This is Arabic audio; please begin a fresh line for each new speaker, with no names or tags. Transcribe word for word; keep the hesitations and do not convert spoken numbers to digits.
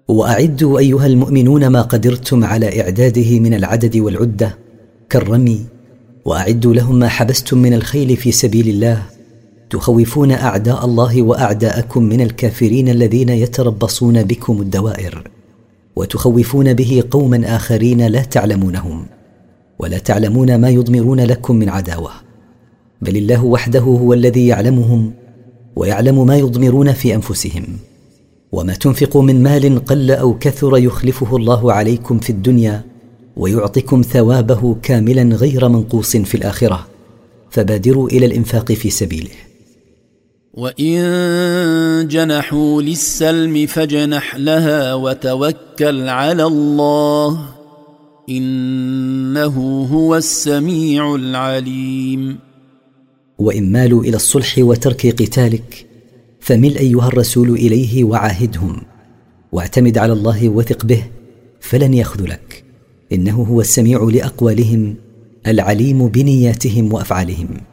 وأعدوا أيها المؤمنون ما قدرتم على إعداده من العدد والعدة كالرمي، وأعدوا لهم ما حبستم من الخيل في سبيل الله، تخوفون أعداء الله وأعداءكم من الكافرين الذين يتربصون بكم الدوائر، وتخوفون به قوما آخرين لا تعلمونهم، ولا تعلمون ما يضمرون لكم من عداوة، بل الله وحده هو الذي يعلمهم ويعلم ما يضمرون في أنفسهم. وما تنفقوا من مال قل أو كثر يخلفه الله عليكم في الدنيا ويعطيكم ثوابه كاملا غير منقوص في الآخرة، فبادروا إلى الإنفاق في سبيله.
وإن جنحوا للسلم فاجنح لها وتوكل على الله إنه هو السميع العليم.
وإن مالوا إلى الصلح وترك قتالك فمل أيها الرسول إليه وعاهدهم، واعتمد على الله وثق به فلن يخذلك، إنه هو السميع لأقوالهم العليم بنياتهم وأفعالهم.